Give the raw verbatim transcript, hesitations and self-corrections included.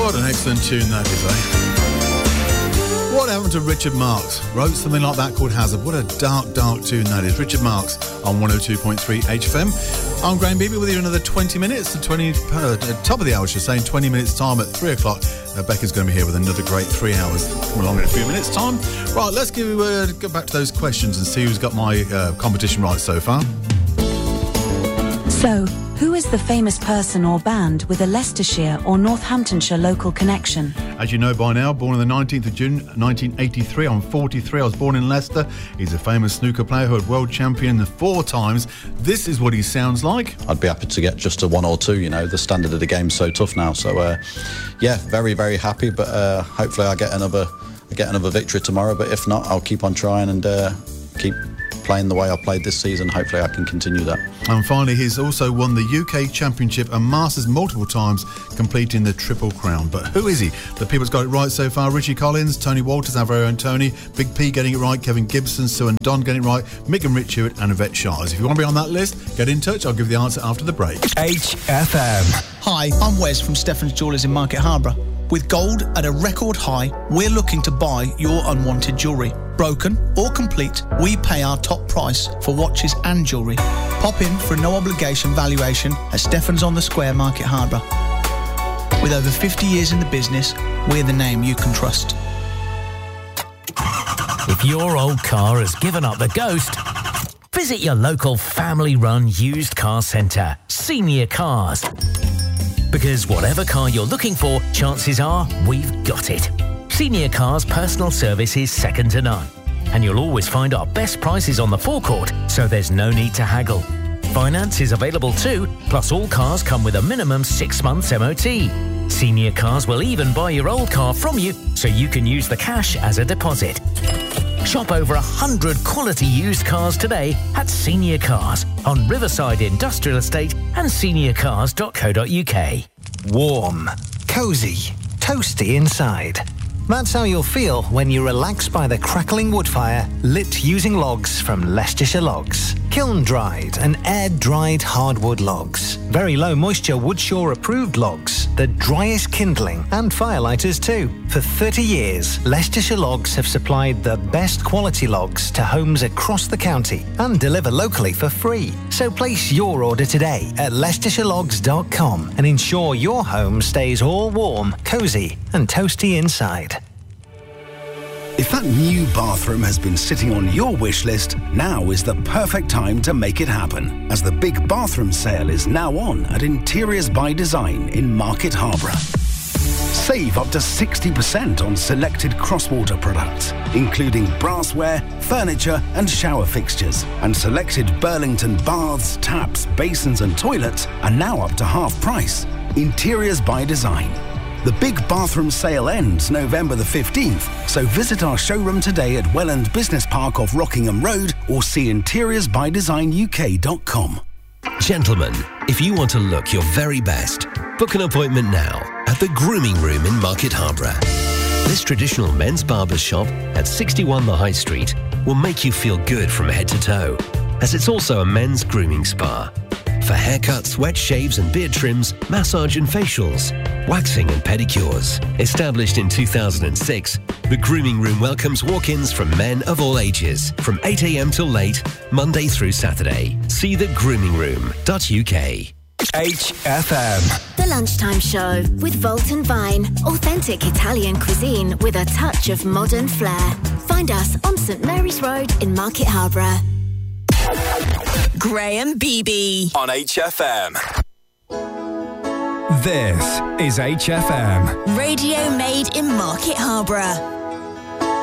What an excellent tune that is, eh? What happened to Richard Marx? Wrote something like that called Hazard. What a dark, dark tune that is. Richard Marx on one oh two point three H F M. I'm Graham Beebe with you another twenty minutes. The twenty, uh, top of the hour, I should say, in twenty minutes' time at three o'clock. Uh, Becca's going to be here with another great three hours. Come along in a few minutes' time. Right, let's give, uh, go back to those questions and see who's got my uh, competition right so far. So, who is the famous person or band with a Leicestershire or Northamptonshire local connection? As you know by now, born on the nineteenth of June nineteen eighty-three, I'm forty-three, I was born in Leicester. He's a famous snooker player who had world champion four times. This is what he sounds like. I'd be happy to get just a one or two, you know, the standard of the game's so tough now. So, uh, yeah, very, very happy, but uh, hopefully I get another I get another victory tomorrow, but if not, I'll keep on trying and uh, keep playing the way I played this season. Hopefully I can continue that. And finally, he's also won the U K Championship and Masters multiple times, completing the Triple Crown. But who is he? The people that's got it right so far: Richie Collins, Tony Walters, our very own Tony, Big P getting it right, Kevin Gibson, Sue and Don getting it right, Mick and Rich Hewitt and Yvette Shires. If you want to be on that list, get in touch. I'll give you the answer after the break. H F M. Hi, I'm Wes from Stefan's Jewellers in Market Harborough. With gold at a record high, we're looking to buy your unwanted jewellery. Broken or complete, we pay our top price for watches and jewellery. Pop in for a no-obligation valuation at Stefan's on the Square, Market Harborough. With over fifty years in the business, we're the name you can trust. If your old car has given up the ghost, visit your local family-run used car centre, Senior Cars. Because whatever car you're looking for, chances are we've got it. Senior Cars personal service is second to none. And you'll always find our best prices on the forecourt, so there's no need to haggle. Finance is available too, plus all cars come with a minimum six months M O T. Senior Cars will even buy your old car from you, so you can use the cash as a deposit. Shop over one hundred quality used cars today at Senior Cars on Riverside Industrial Estate and senior cars dot co dot uk. Warm, cosy, toasty inside. That's how you'll feel when you relax by the crackling wood fire lit using logs from Leicestershire Logs. Kiln-dried and air-dried hardwood logs. Very low moisture Woodshaw approved logs. The driest kindling and firelighters too. For thirty years, Leicestershire Logs have supplied the best quality logs to homes across the county and deliver locally for free. So place your order today at leicestershire logs dot com and ensure your home stays all warm, cosy and toasty inside. If that new bathroom has been sitting on your wish list, now is the perfect time to make it happen, as the big bathroom sale is now on at Interiors by Design in Market Harborough. Save up to sixty percent on selected Crosswater products, including brassware, furniture and shower fixtures. And selected Burlington baths, taps, basins and toilets are now up to half price. Interiors by Design. The big bathroom sale ends November the fifteenth, so visit our showroom today at Welland Business Park off Rockingham Road or see interiors by design U K dot com. Gentlemen, if you want to look your very best, book an appointment now at the Grooming Room in Market Harborough. This traditional men's barber shop at sixty-one The High Street will make you feel good from head to toe, as it's also a men's grooming spa. For haircuts, wet shaves and beard trims, massage and facials, waxing and pedicures. Established in two thousand six, the Grooming Room welcomes walk-ins from men of all ages, from eight a m till late, Monday through Saturday. See the grooming room dot U K. H F M. The Lunchtime Show with Volt and Vine. Authentic Italian cuisine with a touch of modern flair. Find us on St Mary's Road in Market Harborough. Graham Beebe on H F M. This is H F M. Radio made in Market Harborough.